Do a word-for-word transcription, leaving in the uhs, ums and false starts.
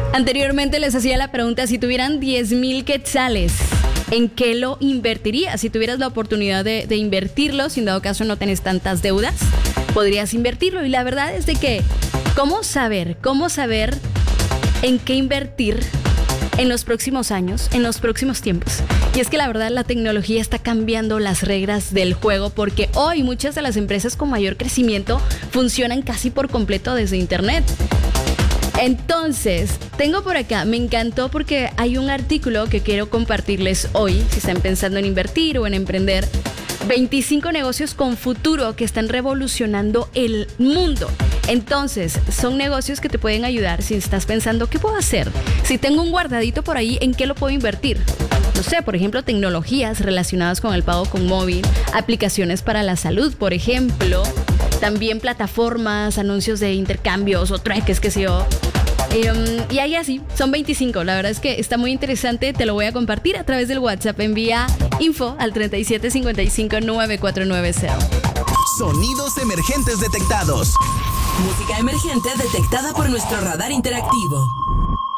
Anteriormente les hacía la pregunta, si tuvieran diez mil quetzales, ¿en qué lo invertirías? Si tuvieras la oportunidad de, de invertirlo, si en dado caso no tenés tantas deudas, podrías invertirlo. Y la verdad es de que, ¿cómo saber? ¿Cómo saber en qué invertir en los próximos años, en los próximos tiempos? Y es que la verdad la tecnología está cambiando las reglas del juego, porque hoy muchas de las empresas con mayor crecimiento funcionan casi por completo desde internet. Entonces, tengo por acá, me encantó porque hay un artículo que quiero compartirles hoy, si están pensando en invertir o en emprender, veinticinco negocios con futuro que están revolucionando el mundo. Entonces, son negocios que te pueden ayudar si estás pensando, ¿qué puedo hacer? Si tengo un guardadito por ahí, ¿en qué lo puedo invertir? No sé, por ejemplo, tecnologías relacionadas con el pago con móvil, aplicaciones para la salud, por ejemplo, también plataformas, anuncios de intercambios o trueques, qué sé yo. Um, y ahí así, son veinticinco. La verdad es que está muy interesante. Te lo voy a compartir a través del WhatsApp. Envía info al treinta y siete cincuenta y cinco nueve cuatro nueve cero. Sonidos emergentes detectados. Música emergente detectada por nuestro radar interactivo.